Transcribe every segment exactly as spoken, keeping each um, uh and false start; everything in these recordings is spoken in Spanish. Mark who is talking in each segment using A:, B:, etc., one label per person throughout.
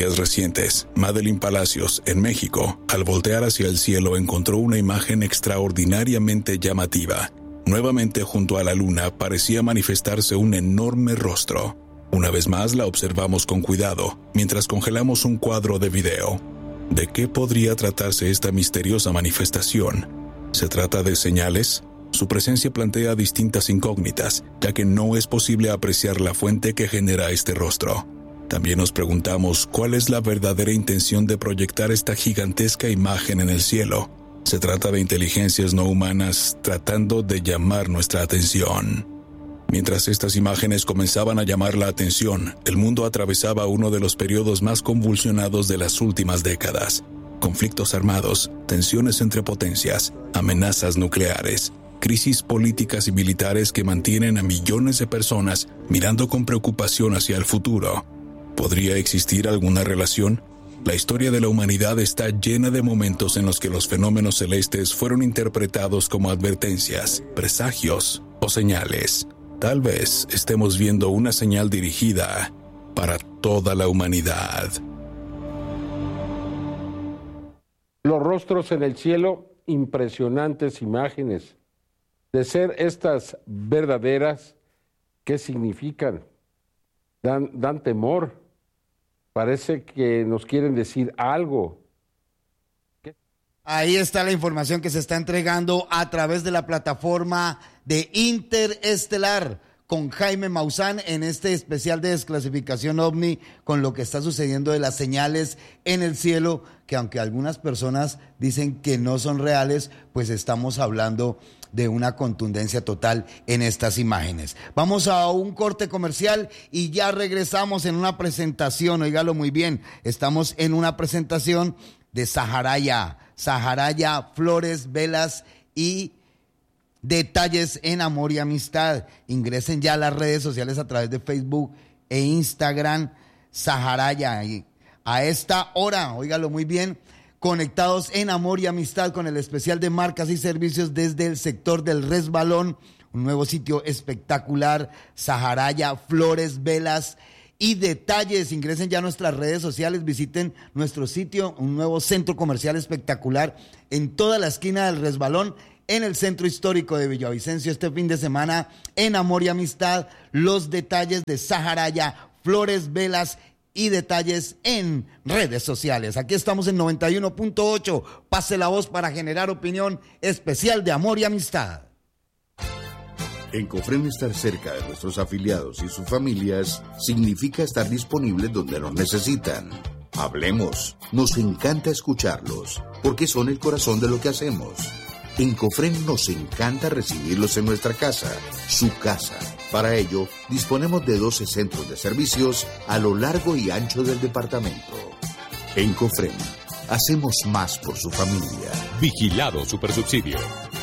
A: días recientes, Madeline Palacios, en México, al voltear hacia el cielo encontró una imagen extraordinariamente llamativa. Nuevamente junto a la luna parecía manifestarse un enorme rostro. Una vez más la observamos con cuidado, mientras congelamos un cuadro de video. ¿De qué podría tratarse esta misteriosa manifestación? ¿Se trata de señales? Su presencia plantea distintas incógnitas, ya que no es posible apreciar la fuente que genera este rostro. También nos preguntamos cuál es la verdadera intención de proyectar esta gigantesca imagen en el cielo. ¿Se trata de inteligencias no humanas tratando de llamar nuestra atención? Mientras estas imágenes comenzaban a llamar la atención, el mundo atravesaba uno de los periodos más convulsionados de las últimas décadas. Conflictos armados, tensiones entre potencias, amenazas nucleares, crisis políticas y militares que mantienen a millones de personas mirando con preocupación hacia el futuro. ¿Podría existir alguna relación? La historia de la humanidad está llena de momentos en los que los fenómenos celestes fueron interpretados como advertencias, presagios o señales. Tal vez estemos viendo una señal dirigida para toda la humanidad.
B: Los rostros en el cielo, impresionantes imágenes. De ser estas verdaderas, ¿qué significan? Dan, dan temor. Parece que nos quieren decir algo. ¿Qué?
C: Ahí está la información que se está entregando a través de la plataforma de Interestelar con Jaime Maussan en este especial de desclasificación OVNI, con lo que está sucediendo de las señales en el cielo, que aunque algunas personas dicen que no son reales, pues estamos hablando de una contundencia total en estas imágenes. Vamos a un corte comercial y ya regresamos en una presentación, óigalo muy bien, estamos en una presentación de Saharaya, Saharaya, flores, velas y detalles en amor y amistad. Ingresen ya a las redes sociales a través de Facebook e Instagram, Saharaya, y a esta hora, óigalo muy bien, conectados en amor y amistad con el especial de marcas y servicios desde el sector del Resbalón, un nuevo sitio espectacular, Saharaya, flores, velas y detalles. Ingresen ya a nuestras redes sociales, visiten nuestro sitio, un nuevo centro comercial espectacular en toda la esquina del Resbalón, en el centro histórico de Villavicencio. Este fin de semana, en amor y amistad, los detalles de Saharaya, flores, velas y detalles en redes sociales. Aquí estamos en noventa y uno punto ocho. Pase la voz para generar opinión especial de amor y amistad.
D: En Cofren, estar cerca de nuestros afiliados y sus familias significa estar disponibles donde nos necesitan. Hablemos, nos encanta escucharlos, porque son el corazón de lo que hacemos. En Cofren nos encanta recibirlos en nuestra casa, su casa. Para ello, disponemos de doce centros de servicios a lo largo y ancho del departamento. En Cofren, hacemos más por su familia.
E: Vigilado Supersubsidio.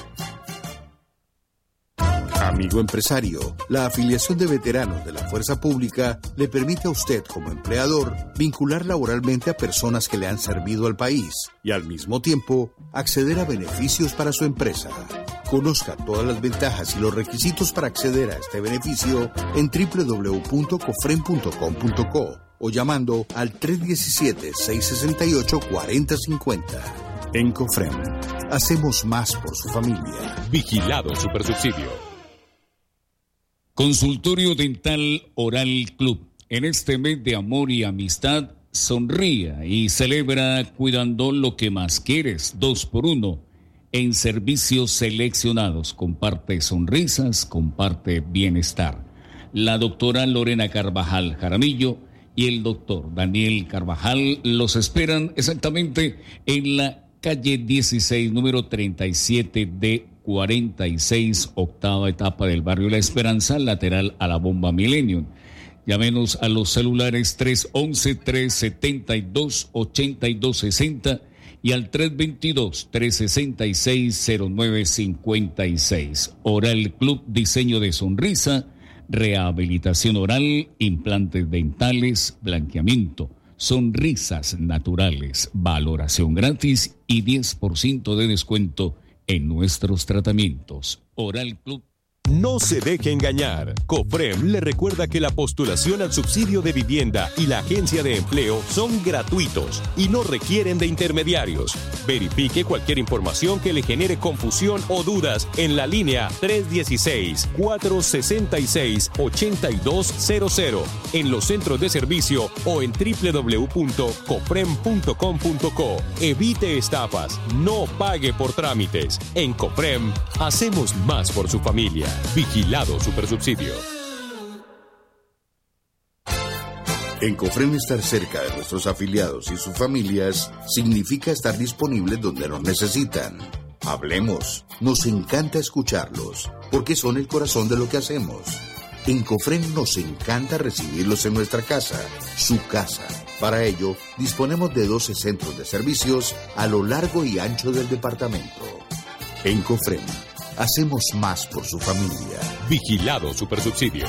D: Amigo empresario, la afiliación de veteranos de la Fuerza Pública le permite a usted como empleador vincular laboralmente a personas que le han servido al país y al mismo tiempo acceder a beneficios para su empresa. Conozca todas las ventajas y los requisitos para acceder a este beneficio en doble u doble u doble u punto cofren punto com punto co o llamando al tres uno siete, seis seis ocho, cuatro cero cinco cero. En Cofren, hacemos más por su familia.
E: Vigilado Supersubsidio.
F: Consultorio Dental Oral Club. En este mes de amor y amistad, sonría y celebra cuidando lo que más quieres, dos por uno, en servicios seleccionados. Comparte sonrisas, comparte bienestar. La doctora Lorena Carvajal Jaramillo y el doctor Daniel Carvajal los esperan exactamente en la calle dieciséis, número treinta y siete de cuarenta y seis, octava etapa del barrio La Esperanza, lateral a la bomba Millennium. Llámenos a los celulares tres once, tres setenta y dos, ochenta y dos sesenta y al tres veintidós, tres sesenta y seis, cero nueve cincuenta y seis. Oral Club, diseño de sonrisa, rehabilitación oral, implantes dentales, blanqueamiento, sonrisas naturales, valoración gratis y diez por ciento de descuento en nuestros tratamientos. Oral Club.
E: No se deje engañar. COFREM le recuerda que la postulación al subsidio de vivienda y la agencia de empleo son gratuitos y no requieren de intermediarios. Verifique cualquier información que le genere confusión o dudas en la línea tres uno seis, cuatro seis seis, ocho dos cero cero, en los centros de servicio o en doble u doble u doble u punto cofrem punto com punto co. Evite estafas, no pague por trámites. En COFREM hacemos más por su familia. Vigilado Supersubsidio.
D: En COFREM estar cerca de nuestros afiliados y sus familias significa estar disponibles donde nos necesitan. Hablemos, nos encanta escucharlos, porque son el corazón de lo que hacemos. En COFREM nos encanta recibirlos en nuestra casa, su casa. Para ello, disponemos de doce centros de servicios a lo largo y ancho del departamento. En COFREM, hacemos más por su familia.
E: Vigilado Supersubsidio.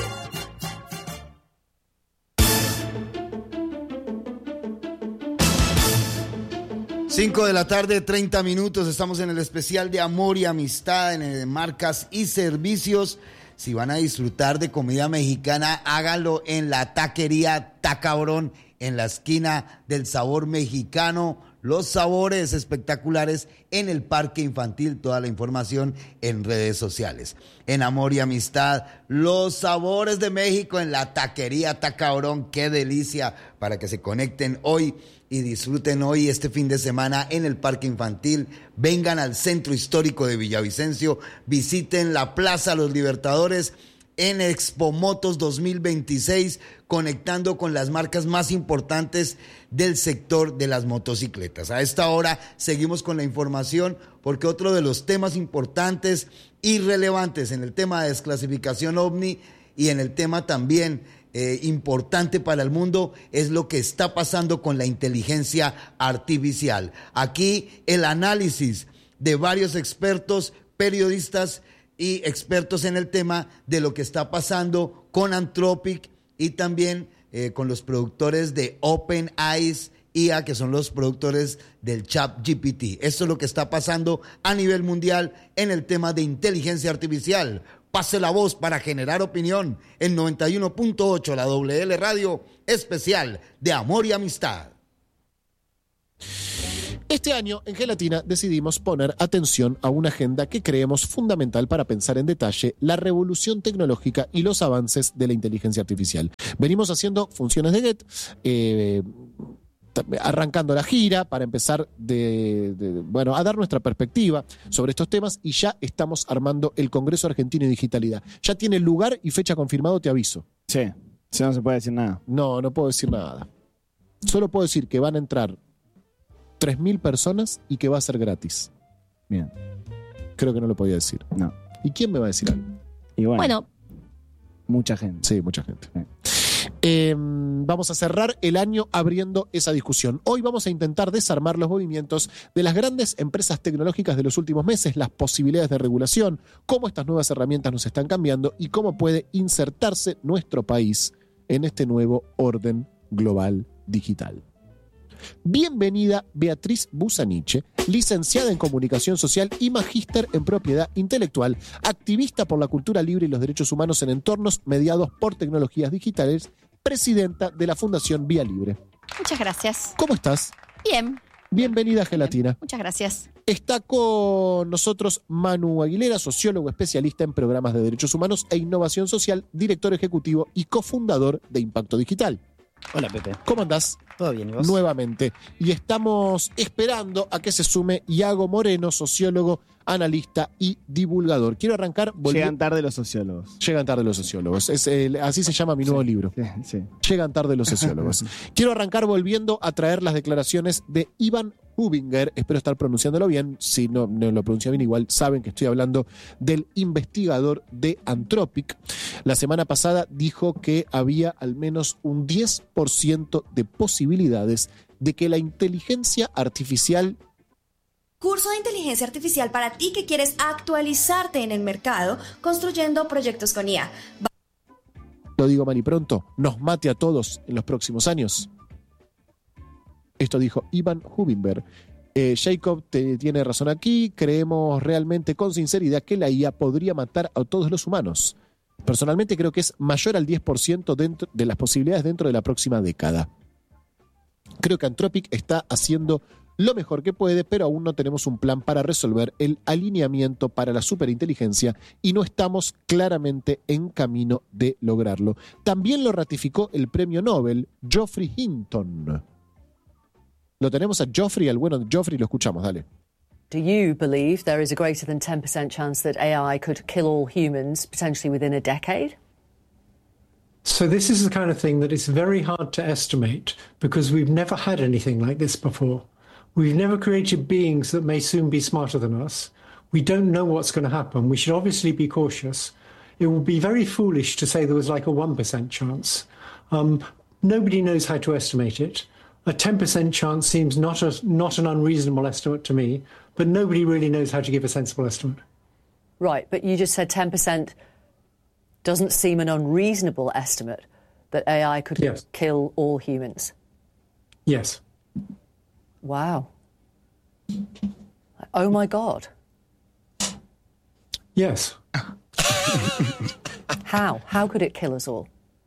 C: cinco de la tarde, treinta minutos. Estamos en el especial de amor y amistad en el marcas y servicios. Si van a disfrutar de comida mexicana, hágalo en la taquería Tacabrón, en la esquina del sabor mexicano. Los sabores espectaculares en el parque infantil. Toda la información en redes sociales. En amor y amistad, los sabores de México en la taquería Tacabrón. Qué delicia para que se conecten hoy y disfruten hoy este fin de semana en el parque infantil. Vengan al centro histórico de Villavicencio, visiten la Plaza Los Libertadores en Expo Motos dos mil veintiséis, conectando con las marcas más importantes del sector de las motocicletas. A esta hora seguimos con la información porque otro de los temas importantes y relevantes en el tema de desclasificación OVNI y en el tema también Eh, importante para el mundo es lo que está pasando con la inteligencia artificial. Aquí el análisis de varios expertos, periodistas y expertos en el tema de lo que está pasando con Anthropic y también eh, con los productores de OpenAI I A, que son los productores del ChatGPT. Esto es lo que está pasando a nivel mundial en el tema de inteligencia artificial. Pase la voz para generar opinión en noventa y uno punto ocho, la W L Radio, especial de amor y amistad.
G: Este año, en Gelatina, decidimos poner atención a una agenda que creemos fundamental para pensar en detalle la revolución tecnológica y los avances de la inteligencia artificial. Venimos haciendo funciones de Get, eh, arrancando la gira para empezar de, de, bueno, a dar nuestra perspectiva sobre estos temas, y ya estamos armando el Congreso Argentino de Digitalidad. Ya tiene lugar y fecha confirmado, te aviso.
H: Sí, si no se puede decir nada.
G: No, no puedo decir nada. Solo puedo decir que van a entrar tres mil personas y que va a ser gratis.
H: Bien.
G: Creo que no lo podía decir.
H: No.
G: ¿Y quién me va a decir algo?
H: Y bueno,
G: Bueno.
H: mucha gente.
G: Sí, mucha gente.
H: Sí.
G: Eh, vamos a cerrar el año abriendo esa discusión. Hoy vamos a intentar desarmar los movimientos de las grandes empresas tecnológicas de los últimos meses, las posibilidades de regulación, cómo estas nuevas herramientas nos están cambiando y cómo puede insertarse nuestro país en este nuevo orden global digital. Bienvenida Beatriz Busaniche, licenciada en Comunicación Social y magíster en Propiedad Intelectual, activista por la cultura libre y los derechos humanos en entornos mediados por tecnologías digitales, presidenta de la Fundación Vía Libre.
I: Muchas gracias.
G: ¿Cómo estás?
I: Bien.
G: Bienvenida a Gelatina.
I: Muchas gracias.
G: Está con nosotros Manu Aguilera, sociólogo especialista en programas de derechos humanos e innovación social, director ejecutivo y cofundador de Impacto Digital.
J: Hola, Pepe.
G: ¿Cómo andás?
J: ¿Todo bien, y vos?
G: Nuevamente. Y estamos esperando a que se sume Iago Moreno, sociólogo, analista y divulgador. Quiero arrancar... volvi-
H: Llegan tarde los sociólogos.
G: Llegan tarde los sociólogos. Es el- así se llama mi nuevo
H: Sí,
G: libro.
H: Sí, sí.
G: Llegan tarde los sociólogos. Quiero arrancar volviendo a traer las declaraciones de Ivan Hubinger. Espero estar pronunciándolo bien. Si no, no lo pronuncio bien, igual saben que estoy hablando del investigador de Anthropic. La semana pasada dijo que había al menos un diez por ciento de posibilidades de que la inteligencia artificial...
K: Curso de inteligencia artificial para ti que quieres actualizarte en el mercado construyendo proyectos con I A.
G: Lo digo mal y pronto, nos mate a todos en los próximos años. Esto dijo Ivan Hubinger, Eh, Jacob te, tiene razón aquí. Creemos realmente con sinceridad que la I A podría matar a todos los humanos. Personalmente creo que es mayor al diez por ciento dentro de las posibilidades dentro de la próxima década. Creo que Anthropic está haciendo lo mejor que puede, pero aún no tenemos un plan para resolver el alineamiento para la superinteligencia y no estamos claramente en camino de lograrlo. También lo ratificó el premio Nobel Geoffrey Hinton. Lo tenemos a Geoffrey, al bueno Geoffrey, lo escuchamos, dale.
I: Do you believe there is a greater than ten percent chance that A I could kill all humans potentially within a decade?
J: So this is the kind of thing that is very hard to estimate because we've never had anything like this before. We've never created beings that may soon be smarter than us. We don't know what's going to happen. We should obviously be cautious. It would be very foolish to say there was like a one percent chance. Um, nobody knows how to estimate it. A ten percent chance seems not a, not an unreasonable estimate to me, but nobody really knows how to give a sensible estimate.
I: Right, but you just said ten percent doesn't seem an unreasonable estimate that A I could
J: yes.
I: kill all humans.
J: Yes.
I: Wow. Oh my God.
J: Yes.
I: How? How could it kill us all?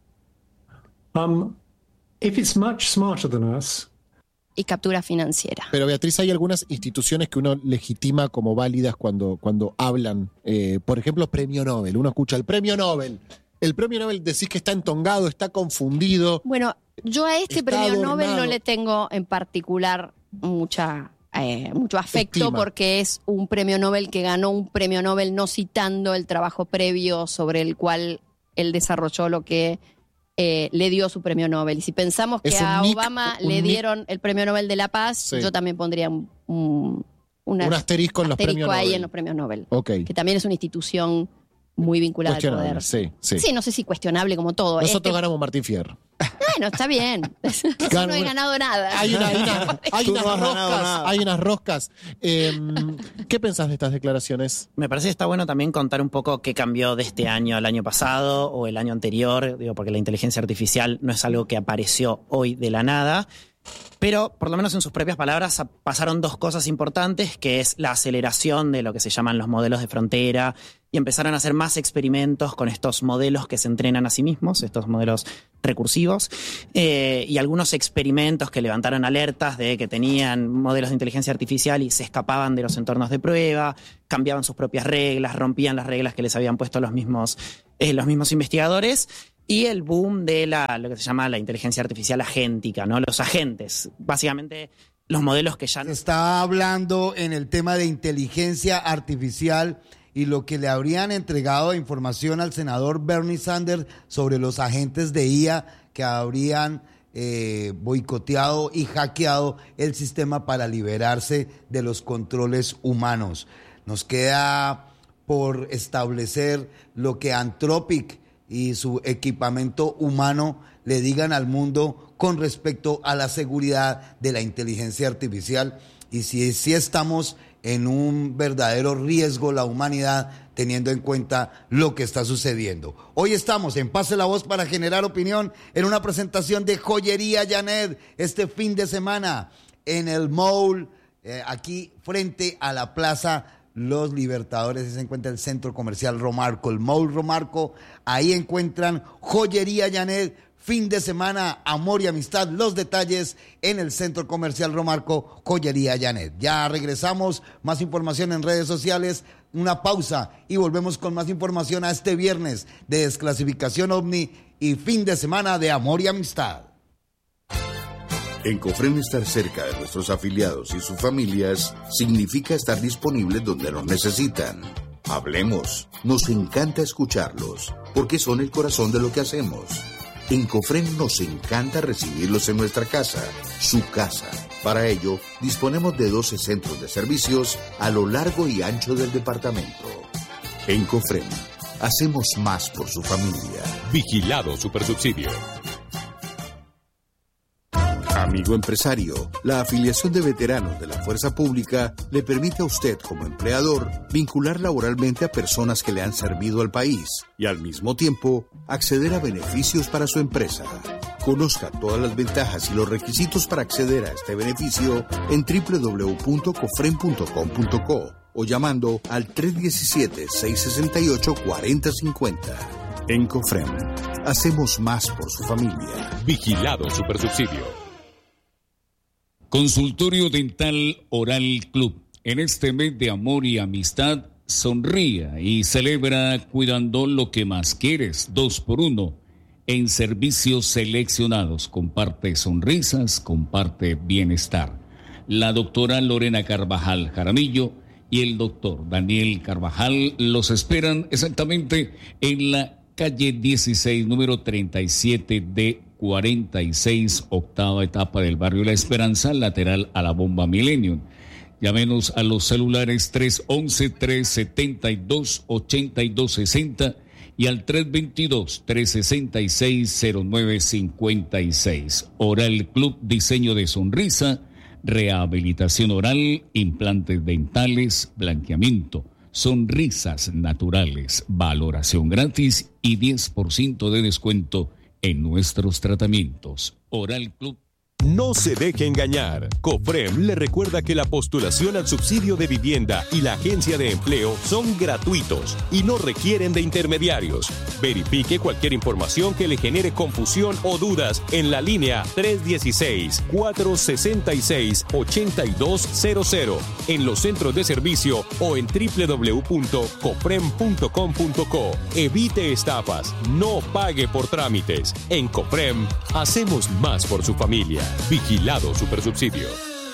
J: Um, if it's much smarter than us.
L: Y captura financiera.
G: Pero Beatriz, hay algunas instituciones que uno legitima como válidas cuando, cuando hablan. Eh, por ejemplo, premio Nobel. Uno escucha el premio Nobel. El premio Nobel decís que está entongado, está confundido.
L: Bueno, yo a este premio
G: adornado.
L: Nobel no le tengo en particular mucha, eh, mucho afecto
G: Estima.
L: Porque es un premio Nobel que ganó un premio Nobel no citando el trabajo previo sobre el cual él desarrolló lo que eh, le dio su premio Nobel. Y si pensamos que a nick, Obama le nick. dieron el premio Nobel de la Paz, sí. yo también pondría un, un, una,
G: un asterisco en los premios
L: ahí
G: Nobel.
L: en los premios Nobel.
G: Okay.
L: Que también es una institución muy vinculada al poder.
G: Sí, sí.
L: Sí, no sé si cuestionable como todo.
G: Nosotros
L: este...
G: ganamos Martín Fierro.
L: Bueno, está bien. Claro, no he ganado nada.
G: Hay, una, hay, una, hay unas no roscas. Hay unas roscas. Eh, ¿Qué pensás de estas declaraciones?
M: Me parece que está bueno también contar un poco qué cambió de este año al año pasado o el año anterior, digo, porque la inteligencia artificial no es algo que apareció hoy de la nada. Pero, por lo menos en sus propias palabras, pasaron dos cosas importantes, que es la aceleración de lo que se llaman los modelos de frontera, y empezaron a hacer más experimentos con estos modelos que se entrenan a sí mismos, estos modelos recursivos, eh, y algunos experimentos que levantaron alertas de que tenían modelos de inteligencia artificial y se escapaban de los entornos de prueba, cambiaban sus propias reglas, rompían las reglas que les habían puesto los mismos, eh, los mismos investigadores. Y el boom de la, lo que se llama la inteligencia artificial agéntica, ¿no? Los agentes, básicamente los modelos que ya no...
C: Se está hablando en el tema de inteligencia artificial y lo que le habrían entregado de información al senador Bernie Sanders sobre los agentes de I A que habrían eh, boicoteado y hackeado el sistema para liberarse de los controles humanos. Nos queda por establecer lo que Anthropic y su equipamiento humano le digan al mundo con respecto a la seguridad de la inteligencia artificial y si, si estamos en un verdadero riesgo la humanidad teniendo en cuenta lo que está sucediendo. Hoy estamos en Pase la Voz para generar opinión en una presentación de Joyería Janet este fin de semana en el mall, eh, aquí frente a la Plaza Los Libertadores. Ahí se encuentra el Centro Comercial Romarco, el Mall Romarco. Ahí encuentran Joyería Janet, fin de semana, amor y amistad. Los detalles en el Centro Comercial Romarco, Joyería Janet. Ya regresamos, más información en redes sociales, una pausa y volvemos con más información a este viernes de Desclasificación OVNI y fin de semana de amor y amistad.
D: En Cofren, estar cerca de nuestros afiliados y sus familias significa estar disponibles donde nos necesitan. Hablemos, nos encanta escucharlos, porque son el corazón de lo que hacemos. En Cofren nos encanta recibirlos en nuestra casa, su casa. Para ello, disponemos de doce centros de servicios a lo largo y ancho del departamento. En Cofren, hacemos más por su familia.
E: Vigilado Supersubsidio.
D: Amigo empresario, la afiliación de veteranos de la Fuerza Pública le permite a usted como empleador vincular laboralmente a personas que le han servido al país y al mismo tiempo acceder a beneficios para su empresa. Conozca todas las ventajas y los requisitos para acceder a este beneficio en doble u doble u doble u punto cofrem punto com punto co o llamando al tres uno siete, seis seis ocho, cuatro cero cinco cero. En Cofrem, hacemos más por su familia.
E: Vigilado Supersubsidio.
F: Consultorio Dental Oral Club. En este mes de amor y amistad, sonría y celebra cuidando lo que más quieres, dos por uno. En servicios seleccionados, comparte sonrisas, comparte bienestar. La doctora Lorena Carvajal Jaramillo y el doctor Daniel Carvajal los esperan exactamente en la calle dieciséis, número treinta y siete de cuarenta y seis, octava etapa del barrio La Esperanza, lateral a la bomba Millennium. Llámenos a los celulares tres once, tres setenta y dos, ochenta y dos sesenta y al tres veintidós, tres sesenta y seis, cero nueve cincuenta y seis. Oral Club, diseño de sonrisa, rehabilitación oral, implantes dentales, blanqueamiento, sonrisas naturales, valoración gratis y diez por ciento de descuento en nuestros tratamientos. Oral Club.
E: No se deje engañar. Cofrem le recuerda que la postulación al subsidio de vivienda y la agencia de empleo son gratuitos y no requieren de intermediarios. Verifique cualquier información que le genere confusión o dudas en la línea tres uno seis, cuatro seis seis, ocho dos cero cero, en los centros de servicio o en doble u doble u doble u punto cofrem punto com punto co. Evite estafas, no pague por trámites. En Cofrem, hacemos más por su familia. Vigilado Supersubsidio.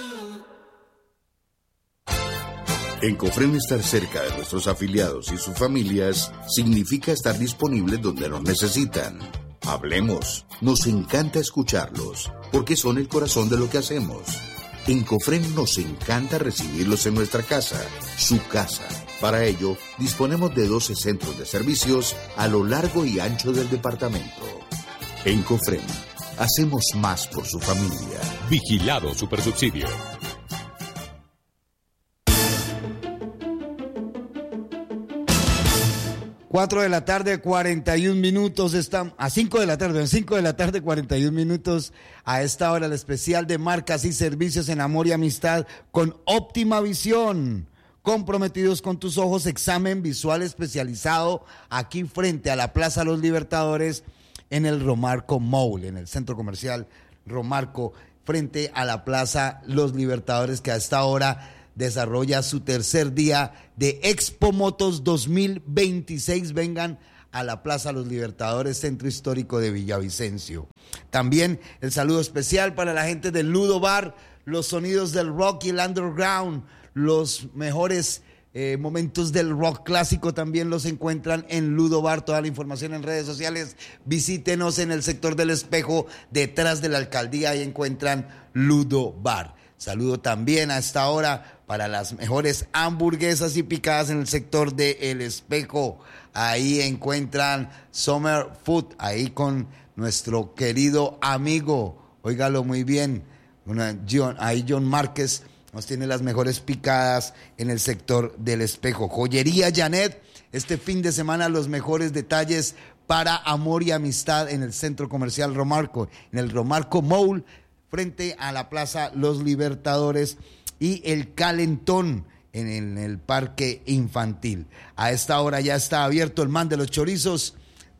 D: En Cofrem, estar cerca de nuestros afiliados y sus familias significa estar disponibles donde nos necesitan. Hablemos, nos encanta escucharlos, porque son el corazón de lo que hacemos. En Cofrem nos encanta recibirlos en nuestra casa, su casa. Para ello, disponemos de doce centros de servicios a lo largo y ancho del departamento. En Cofrem, hacemos más por su familia.
E: Vigilado Supersubsidio.
C: Cuatro de la tarde, cuarenta y un minutos. Están a cinco de la tarde, en cinco de la tarde, cuarenta y un minutos. A esta hora, el especial de marcas y servicios en amor y amistad con Óptima Visión. Comprometidos con tus ojos, examen visual especializado aquí frente a la Plaza Los Libertadores, en el Romarco Mall, en el centro comercial Romarco, frente a la Plaza Los Libertadores, que a esta hora desarrolla su tercer día de Expo Motos dos mil veintiséis. Vengan a la Plaza Los Libertadores, centro histórico de Villavicencio. También el saludo especial para la gente del Ludo Bar, los sonidos del rock y el underground, los mejores Eh, momentos del rock clásico también los encuentran en Ludo Bar. Toda la información en redes sociales. Visítenos en el sector del Espejo, detrás de la alcaldía, ahí encuentran Ludo Bar. Saludo también a esta hora para las mejores hamburguesas y picadas en el sector de El Espejo. Ahí encuentran Summer Food, ahí con nuestro querido amigo, óigalo muy bien, una John, ahí John Márquez nos tiene las mejores picadas en el sector del Espejo. Joyería Janet, este fin de semana los mejores detalles para amor y amistad en el centro comercial Romarco, en el Romarco Mall, frente a la Plaza Los Libertadores, y el Calentón en el, en el Parque Infantil. A esta hora ya está abierto el Man de los Chorizos.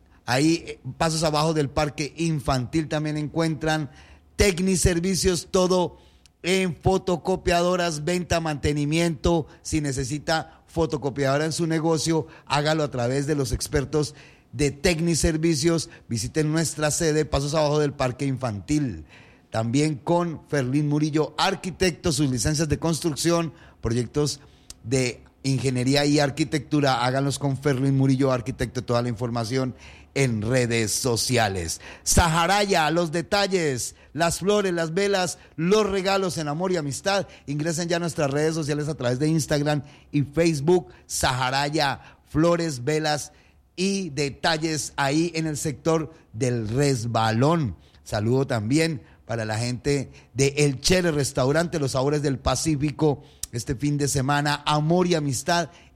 C: Ahí, pasos abajo del Parque Infantil, también encuentran Tecniservicios, todo en fotocopiadoras, venta, mantenimiento. Si necesita fotocopiadora en su negocio, hágalo a través de los expertos de Tecniservicios. Visiten nuestra sede, pasos abajo del Parque Infantil. También con Ferlín Murillo, arquitecto, sus licencias de construcción, proyectos de ingeniería y arquitectura, háganlos con Ferlín Murillo, arquitecto. Toda la información en redes sociales. Saharaya, los detalles, las flores, las velas, los regalos en amor y amistad. Ingresen ya a nuestras redes sociales a través de Instagram y Facebook. Saharaya, flores, velas y detalles ahí en el sector del Resbalón. Saludo también para la gente de El Chere Restaurante, los sabores del Pacífico. Este fin de semana, amor y amistad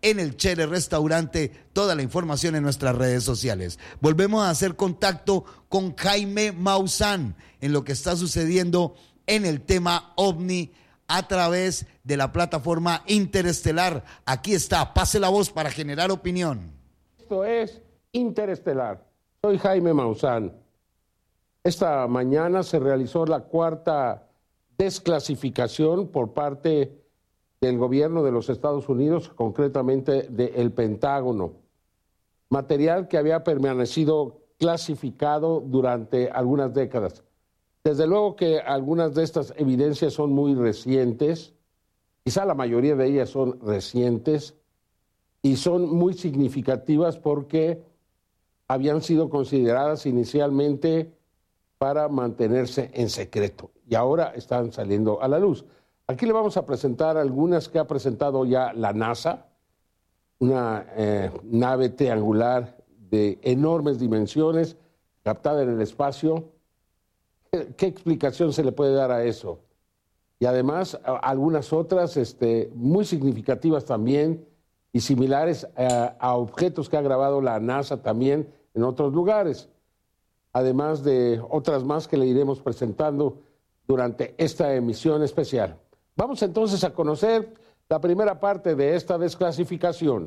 C: en el Chere Restaurante. Toda la información en nuestras redes sociales. Volvemos a hacer contacto con Jaime Maussan en lo que está sucediendo en el tema OVNI a través de la plataforma Interestelar. Aquí está, pase la voz para generar opinión.
B: Esto es Interestelar. Soy Jaime Maussan. Esta mañana se realizó la cuarta desclasificación por parte del gobierno de los Estados Unidos, concretamente del Pentágono. Material que había permanecido clasificado durante algunas décadas. Desde luego que algunas de estas evidencias son muy recientes, quizá la mayoría de ellas son recientes y son muy significativas porque habían sido consideradas inicialmente para mantenerse en secreto y ahora están saliendo a la luz. Aquí le vamos a presentar algunas que ha presentado ya la NASA, una eh, nave triangular de enormes dimensiones captada en el espacio. ¿Qué explicación se le puede dar a eso? Y además algunas otras este, muy significativas también y similares a, a objetos que ha grabado la NASA también en otros lugares, además de otras más que le iremos presentando durante esta emisión especial. Vamos entonces a conocer la primera parte de esta desclasificación.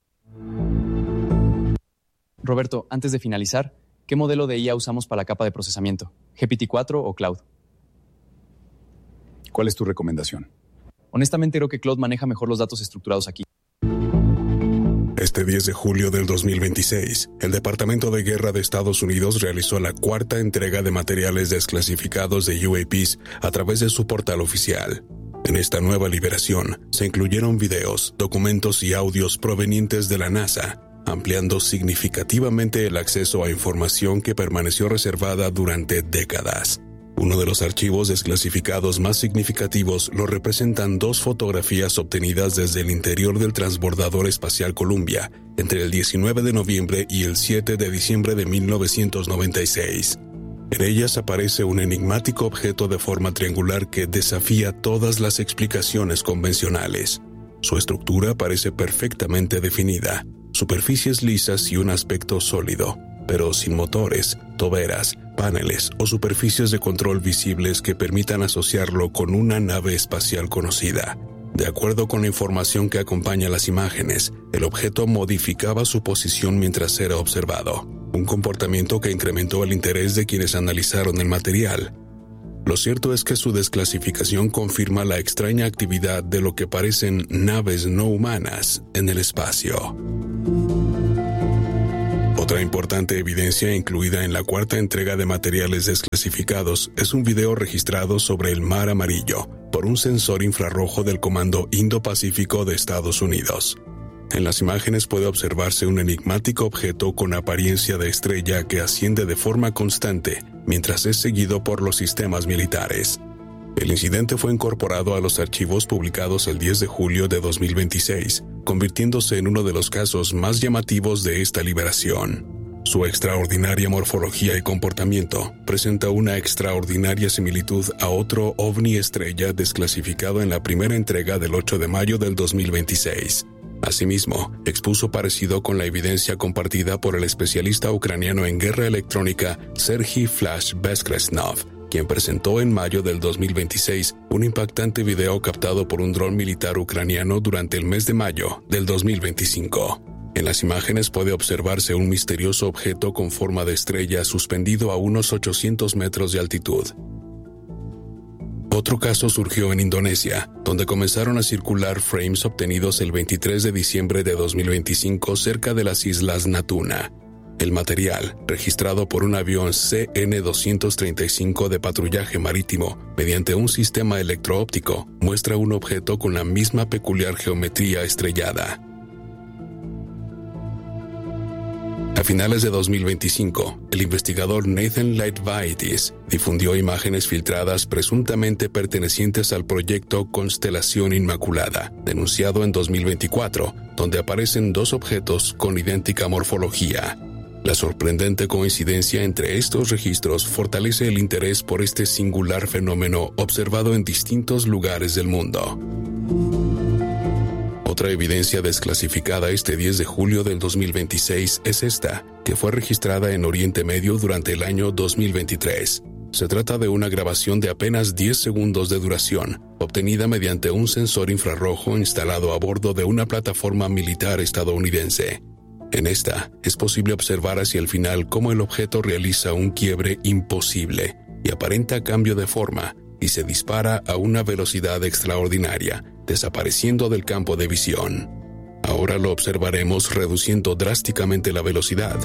N: Roberto, antes de finalizar, ¿qué modelo de I A usamos para la capa de procesamiento? ¿G P T cuatro o Cloud?
O: ¿Cuál es tu recomendación?
N: Honestamente creo que Cloud maneja mejor los datos estructurados aquí.
A: Este diez de julio del dos mil veintiséis, el Departamento de Guerra de Estados Unidos realizó la cuarta entrega de materiales desclasificados de U A Ps a través de su portal oficial. En esta nueva liberación se incluyeron videos, documentos y audios provenientes de la NASA, ampliando significativamente el acceso a información que permaneció reservada durante décadas. Uno de los archivos desclasificados más significativos lo representan dos fotografías obtenidas desde el interior del transbordador espacial Columbia entre el diecinueve de noviembre y el siete de diciembre de mil novecientos noventa y seis. En ellas aparece un enigmático objeto de forma triangular que desafía todas las explicaciones convencionales. Su estructura parece perfectamente definida, superficies lisas y un aspecto sólido, pero sin motores, toberas, paneles o superficies de control visibles que permitan asociarlo con una nave espacial conocida. De acuerdo con la información que acompaña las imágenes, el objeto modificaba su posición mientras era observado, un comportamiento que incrementó el interés de quienes analizaron el material. Lo cierto es que su desclasificación confirma la extraña actividad de lo que parecen naves no humanas en el espacio. Otra importante evidencia incluida en la cuarta entrega de materiales desclasificados es un video registrado sobre el Mar Amarillo por un sensor infrarrojo del Comando Indo-Pacífico de Estados Unidos. En las imágenes puede observarse un enigmático objeto con apariencia de estrella que asciende de forma constante mientras es seguido por los sistemas militares. El incidente fue incorporado a los archivos publicados el diez de julio de dos mil veintiséis, convirtiéndose en uno de los casos más llamativos de esta liberación. Su extraordinaria morfología y comportamiento presenta una extraordinaria similitud a otro ovni estrella desclasificado en la primera entrega del ocho de mayo del dos mil veintiséis. Asimismo, expuso parecido con la evidencia compartida por el especialista ucraniano en guerra electrónica Serhiy Flash Bezkresnov, quien presentó en mayo del dos mil veintiséis un impactante video captado por un dron militar ucraniano durante el mes de mayo del dos mil veinticinco. En las imágenes puede observarse un misterioso objeto con forma de estrella suspendido a unos ochocientos metros de altitud. Otro caso surgió en Indonesia, donde comenzaron a circular frames obtenidos el veintitrés de diciembre de dos mil veinticinco cerca de las islas Natuna. El material, registrado por un avión C N doscientos treinta y cinco de patrullaje marítimo mediante un sistema electro-óptico, muestra un objeto con la misma peculiar geometría estrellada. A finales de dos mil veinticinco, el investigador Nathan Litvaitis difundió imágenes filtradas presuntamente pertenecientes al proyecto Constelación Inmaculada, denunciado en dos mil veinticuatro, donde aparecen dos objetos con idéntica morfología. La sorprendente coincidencia entre estos registros fortalece el interés por este singular fenómeno observado en distintos lugares del mundo. Otra Otra evidencia desclasificada este diez de julio del dos mil veintiséis es esta, que fue registrada en Oriente Medio durante el año dos mil veintitrés. Se trata de una grabación de apenas diez segundos de duración, obtenida mediante un sensor infrarrojo instalado a bordo de una plataforma militar estadounidense. En esta, es posible observar hacia el final cómo el objeto realiza un quiebre imposible y aparenta cambio de forma, y se dispara a una velocidad extraordinaria, desapareciendo del campo de visión. Ahora lo observaremos reduciendo drásticamente la velocidad.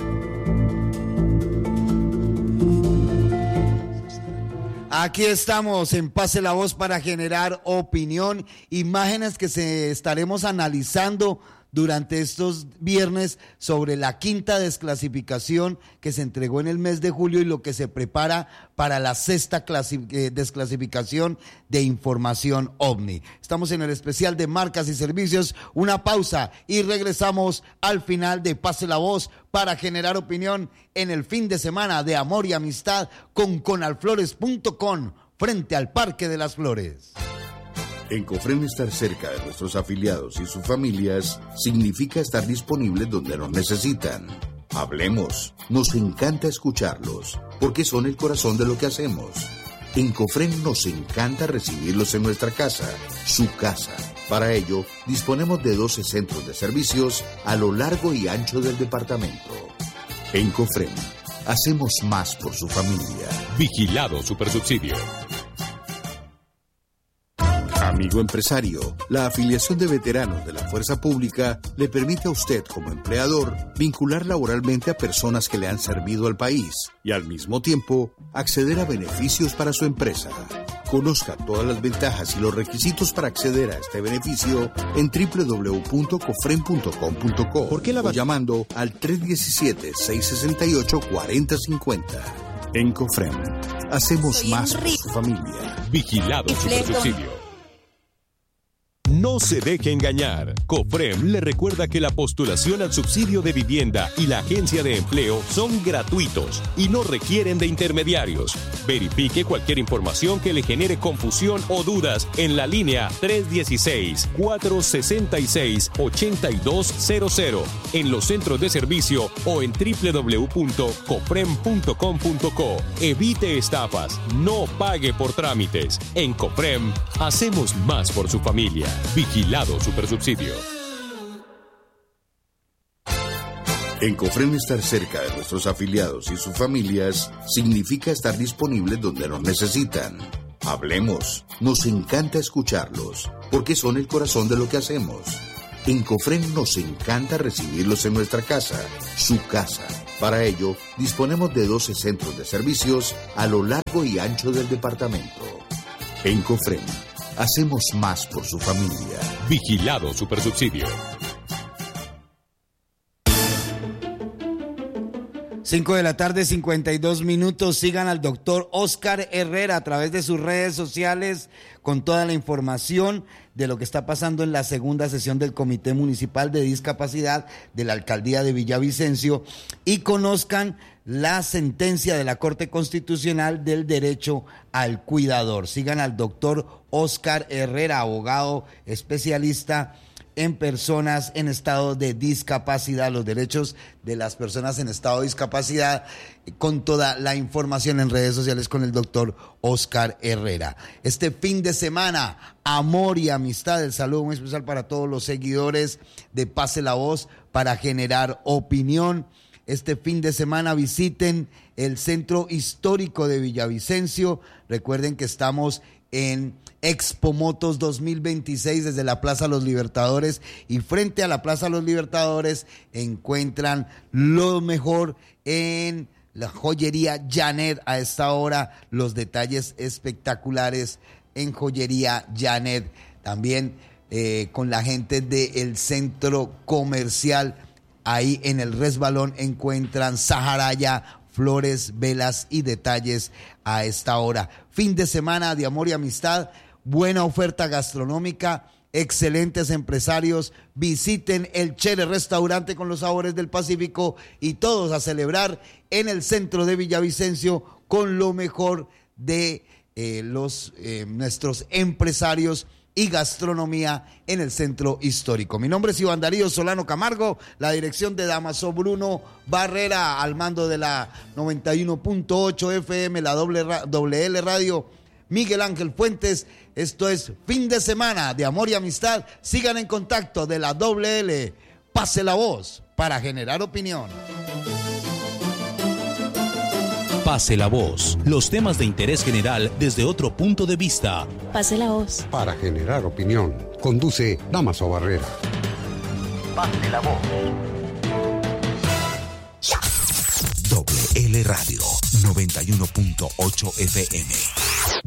C: Aquí estamos en Pase la Voz para generar opinión, imágenes que se estaremos analizando durante estos viernes sobre la quinta desclasificación que se entregó en el mes de julio y lo que se prepara para la sexta clasi- desclasificación de información OVNI. Estamos en el especial de marcas y servicios, una pausa y regresamos al final de Pase la Voz para generar opinión en el fin de semana de amor y amistad con conalflores punto com frente al Parque de las Flores.
D: En Cofrem, estar cerca de nuestros afiliados y sus familias significa estar disponibles donde nos necesitan. Hablemos, nos encanta escucharlos, porque son el corazón de lo que hacemos. En Cofrem nos encanta recibirlos en nuestra casa, su casa. Para ello, disponemos de doce centros de servicios a lo largo y ancho del departamento. En Cofrem, hacemos más por su familia.
E: Vigilado Supersubsidio.
D: Amigo empresario, la afiliación de veteranos de la Fuerza Pública le permite a usted como empleador vincular laboralmente a personas que le han servido al país y al mismo tiempo acceder a beneficios para su empresa. Conozca todas las ventajas y los requisitos para acceder a este beneficio en doble u doble u doble u punto cofrem punto com punto co o llamando al tres uno siete, seis seis ocho, cuatro cero cinco cero. En Cofrem, hacemos más por su familia.
E: Vigilado Supersubsidio. No se deje engañar. Cofrem le recuerda que la postulación al subsidio de vivienda y la agencia de empleo son gratuitos y no requieren de intermediarios. Verifique cualquier información que le genere confusión o dudas en la línea tres uno seis, cuatro seis seis, ocho dos cero cero, en los centros de servicio o en doble u doble u doble u punto cofrem punto com punto co. Evite estafas, no pague por trámites. En Cofrem, hacemos más por su familia. Vigilado Supersubsidio.
D: En Cofrem, estar cerca de nuestros afiliados y sus familias significa estar disponibles donde nos necesitan. Hablemos, nos encanta escucharlos, porque son el corazón de lo que hacemos. En Cofrem nos encanta recibirlos en nuestra casa, su casa. Para ello, disponemos de doce centros de servicios a lo largo y ancho del departamento. En Cofrem, hacemos más por su familia.
E: Vigilado Supersubsidio.
C: cinco de la tarde, cincuenta y dos minutos. Sigan al doctor Oscar Herrera a través de sus redes sociales con toda la información de lo que está pasando en la segunda sesión del Comité Municipal de Discapacidad de la Alcaldía de Villavicencio y conozcan la sentencia de la Corte Constitucional del derecho al cuidador. Sigan al doctor Oscar Herrera, abogado especialista en personas en estado de discapacidad, los derechos de las personas en estado de discapacidad, con toda la información en redes sociales con el doctor Oscar Herrera. Este fin de semana, amor y amistad, el saludo muy especial para todos los seguidores de Pase la Voz para generar opinión. Este fin de semana visiten el Centro Histórico de Villavicencio. Recuerden que estamos en Expo Motos dos mil veintiséis desde la Plaza Los Libertadores, y frente a la Plaza Los Libertadores encuentran lo mejor en la joyería Janet. A esta hora los detalles espectaculares en joyería Janet. También eh, con la gente del centro comercial, ahí en el resbalón encuentran Saharaya, flores, velas y detalles a esta hora. Fin de semana de amor y amistad, buena oferta gastronómica, excelentes empresarios. Visiten el Chere Restaurante con los sabores del Pacífico y todos a celebrar en el centro de Villavicencio con lo mejor de eh, los eh, nuestros empresarios y gastronomía en el centro histórico. Mi nombre es Iván Darío Solano Camargo, la dirección de Damaso Bruno Barrera, al mando de la noventa y uno punto ocho F M, la doble, doble L Radio, Miguel Ángel Fuentes. Esto es Fin de Semana de Amor y Amistad. Sigan en contacto de la doble L. Pase la voz para generar opinión.
O: Pase la voz. Los temas de interés general desde otro punto de vista.
P: Pase la voz.
Q: Para generar opinión. Conduce Damaso Barrera.
R: Pase la voz. Doble L Radio noventa y uno punto ocho F M.